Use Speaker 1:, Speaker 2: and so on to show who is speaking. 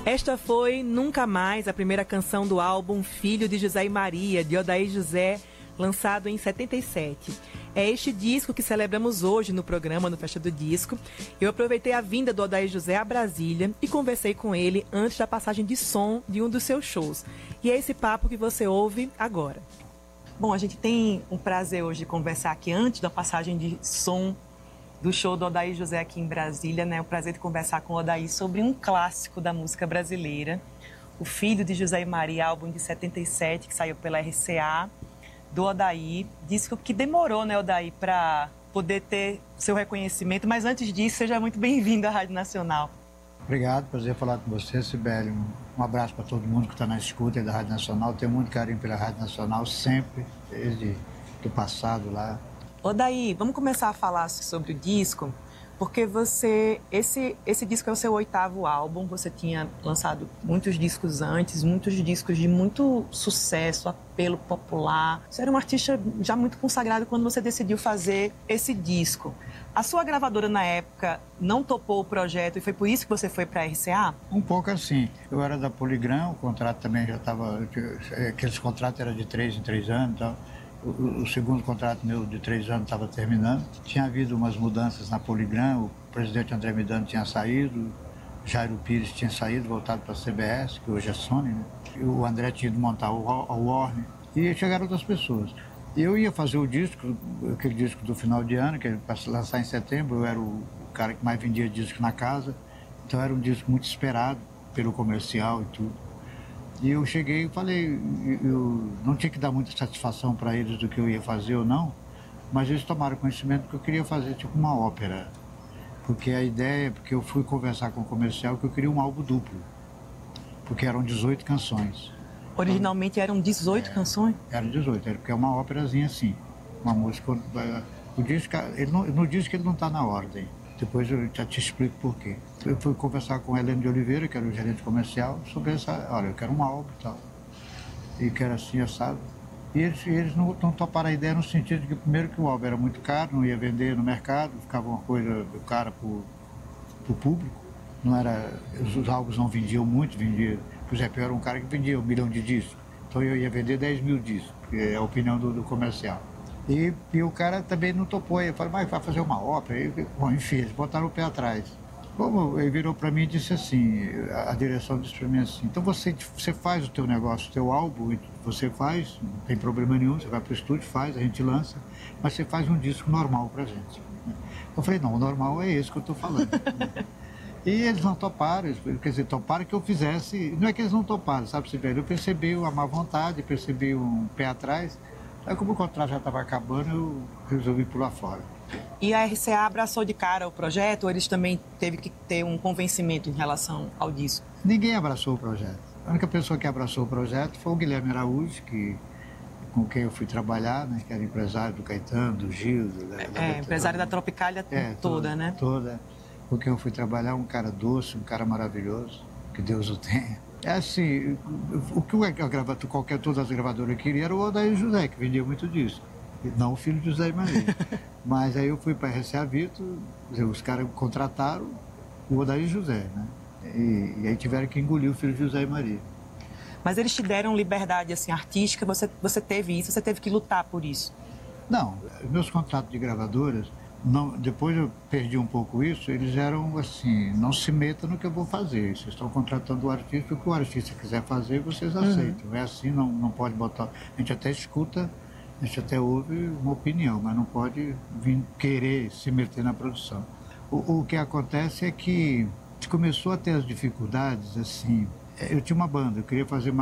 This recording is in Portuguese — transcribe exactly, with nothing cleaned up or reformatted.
Speaker 1: Esta foi Nunca Mais, a primeira canção do álbum Filho de José e Maria, de Odair José, lançado em setenta e sete. É este disco que celebramos hoje no programa, no Festa do Disco. Eu aproveitei a vinda do Odair José a Brasília e conversei com ele antes da passagem de som de um dos seus shows. E é esse papo que você ouve agora. Bom, a gente tem um prazer hoje de conversar aqui antes da passagem de som do show do Odair José aqui em Brasília, né? O prazer de conversar com o Odair sobre um clássico da música brasileira, O Filho de José e Maria, álbum de setenta e sete, que saiu pela R C A, do Odair. Disco que demorou, né, Odair, para poder ter seu reconhecimento, mas antes disso, seja muito bem-vindo à Rádio Nacional.
Speaker 2: Obrigado, prazer falar com você, Sibeli. Um abraço para todo mundo que está na escuta da Rádio Nacional. Tenho muito carinho pela Rádio Nacional, sempre, desde o passado lá.
Speaker 1: Odair, vamos começar a falar sobre o disco, porque você, esse, esse disco é o seu oitavo álbum, você tinha lançado muitos discos antes, muitos discos de muito sucesso, apelo popular. Você era um artista já muito consagrado quando você decidiu fazer esse disco. A sua gravadora, na época, não topou o projeto e foi por isso que você foi para a R C A?
Speaker 2: Um pouco assim. Eu era da Poligram, o contrato também já estava... Aqueles contratos eram de três em três anos e tal. O, o segundo contrato meu de três anos estava terminando. Tinha havido umas mudanças na Poligram, o presidente André Midani tinha saído, Jairo Pires tinha saído, voltado para a C B S, que hoje é Sony, né? E o André tinha ido montar o, a Warner, e chegaram outras pessoas. Eu ia fazer o disco, aquele disco do final de ano, que era para lançar em setembro, eu era o cara que mais vendia disco na casa, então era um disco muito esperado pelo comercial e tudo. E eu cheguei e falei, eu não tinha que dar muita satisfação para eles do que eu ia fazer ou não, mas eles tomaram conhecimento que eu queria fazer tipo uma ópera. Porque a ideia, porque eu fui conversar com o comercial que eu queria um álbum duplo, porque eram dezoito canções.
Speaker 1: Originalmente eram dezoito é, canções?
Speaker 2: Eram dezoito, porque é uma óperazinha assim, uma música... O disco, ele não, no disco ele não está na ordem. Depois eu já te explico por quê. Eu fui conversar com o Heleno de Oliveira, que era o gerente comercial, sobre essa... Olha, eu quero um álbum e tal. E quero assim, assado. E eles, eles não, não toparam a ideia no sentido de que, primeiro, que o álbum era muito caro, não ia vender no mercado, ficava uma coisa cara para o público. Não era, os álbuns não vendiam muito, vendia... Por exemplo, eu era um cara que vendia um milhão de discos. Então eu ia vender dez mil discos, que é a opinião do, do comercial. E, e o cara também não topou. Eu falei, mas vai fazer uma ópera? E, bom, enfim, eles botaram o pé atrás. Como ele virou para mim e disse assim, a, a direção disse para mim assim, então você, você faz o teu negócio, o teu álbum, você faz, não tem problema nenhum, você vai para o estúdio, faz, a gente lança, mas você faz um disco normal para a gente. Eu falei, não, o normal é esse que eu estou falando. E eles não toparam, quer dizer, toparam que eu fizesse, não é que eles não toparam, sabe, Sibeli? Eu percebi uma má vontade, percebi um pé atrás. Aí, como o contrato já estava acabando, eu resolvi pular fora.
Speaker 1: E a R C A abraçou de cara o projeto ou eles também teve que ter um convencimento em relação ao disco?
Speaker 2: Ninguém abraçou o projeto. A única pessoa que abraçou o projeto foi o Guilherme Araújo, que, com quem eu fui trabalhar, né, que era empresário do Caetano, do Gil... Da,
Speaker 1: é,
Speaker 2: da,
Speaker 1: é empresário da Tropicália é, toda, toda, né?
Speaker 2: Toda. Com quem eu fui trabalhar, um cara doce, um cara maravilhoso, que Deus o tenha. É assim, o que a gravadora, qualquer, todas as gravadoras queriam era o Odair José, que vendia muito disco. Não o Filho de José e Maria. Mas aí eu fui para a R C A Victor, os caras contrataram o Odair José, né? E, e aí tiveram que engolir o Filho de José e Maria.
Speaker 1: Mas eles te deram liberdade assim, artística, você, você teve isso, você teve que lutar por isso?
Speaker 2: Não, meus contratos de gravadoras, não, depois eu perdi um pouco isso, eles eram assim, não se meta no que eu vou fazer, vocês estão contratando o artista, o que o artista quiser fazer, vocês aceitam. Uhum. É assim, não, não pode botar, a gente até escuta, a gente até ouve uma opinião, mas não pode vir querer se meter na produção. O, o que acontece é que começou a ter as dificuldades, assim, eu tinha uma banda, eu queria fazer mais